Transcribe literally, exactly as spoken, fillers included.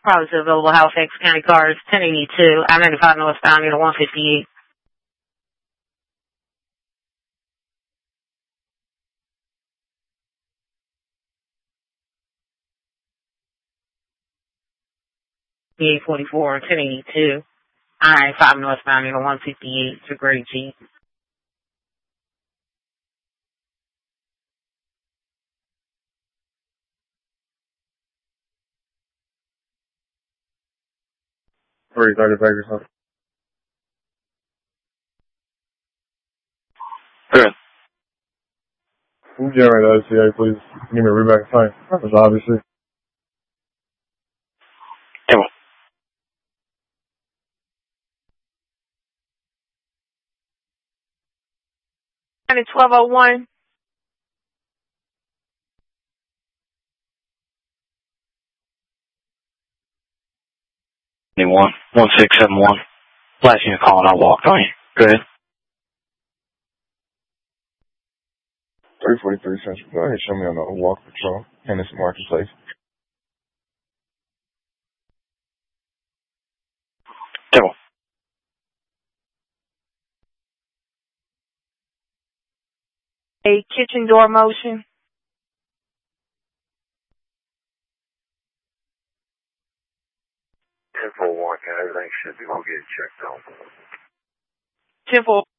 Probably to available Halifax County cars, ten eighty-two, I ninety-five northbound, unit one fifty-eight. eight forty-four, ten eighty-two, I ninety-five northbound, unit one fifty-eight, to grade G. three thirty Bakersfield. Good. Can you generate the O C A, please? Give me a read back of time. That's obviously. Come on. twelve oh one. One, one six seven one. Last unit calling, I walked on you. Go ahead. three forty-three Central. Go ahead and show me on the walk patrol. Henderson Marketplace. Come on. A kitchen door motion. ten four one, everything should be, we'll get it checked on. ten four